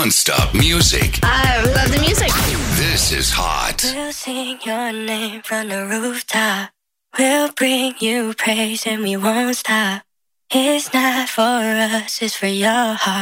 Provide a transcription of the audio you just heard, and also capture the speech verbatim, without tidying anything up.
Non-stop music. I love the music. This is hot. We'll sing your name from the rooftop. We'll bring you praise and we won't stop. It's not for us, it's for your heart.